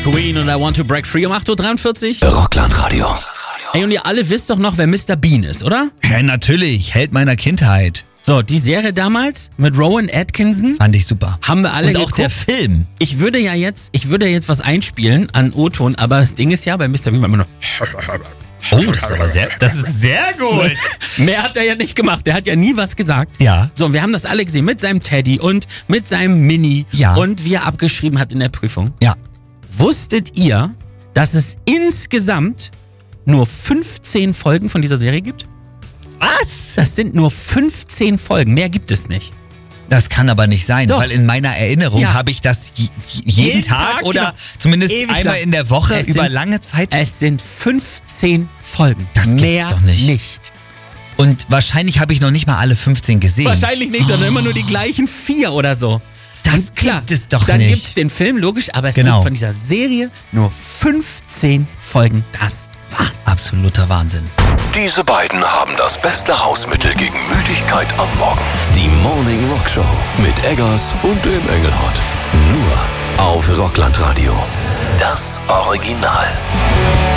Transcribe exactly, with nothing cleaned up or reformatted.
Queen und I Want to Break Free um acht Uhr dreiundvierzig. Rockland-Radio. Ey, und ihr alle wisst doch noch, wer Mister Bean ist, oder? Ja, natürlich. Held meiner Kindheit. So, die Serie damals mit Rowan Atkinson Fand ich super. haben wir alle Und auch geguckt. der Film. Ich würde ja jetzt, ich würde jetzt was einspielen an O-Ton, aber das Ding ist ja, bei Mister Bean war immer nur... Oh, das ist aber sehr, das ist sehr gut. Mehr hat er ja nicht gemacht, der hat ja nie was gesagt. Ja. So, und wir haben das alle gesehen mit seinem Teddy und mit seinem Mini Ja. und wie er abgeschrieben hat in der Prüfung. Ja. Wusstet ihr, dass es insgesamt nur fünfzehn Folgen von dieser Serie gibt? Was? Das sind nur fünfzehn Folgen, mehr gibt es nicht. Das kann aber nicht sein, Doch. weil in meiner Erinnerung Ja. habe ich das je, jeden, Jeden Tag, Tag, oder genau. zumindest Ewig einmal lang. in der Woche Es über sind- lange Zeit. Es sind fünfzehn Folgen. Das gibt's mehr doch nicht. nicht. Und wahrscheinlich habe ich noch nicht mal alle fünfzehn gesehen. Wahrscheinlich nicht, sondern immer nur die gleichen vier oder so. Das Und klar, gibt es doch dann nicht. gibt es den Film, logisch, aber es Genau. gibt von dieser Serie nur fünfzehn Folgen. Das war's. Absoluter Wahnsinn. Diese beiden haben das beste Hausmittel gegen Müdigkeit am Morgen. Die Morning Rock Show mit Eggers und dem Engelhott. Nur auf Rockland Radio. Das Original.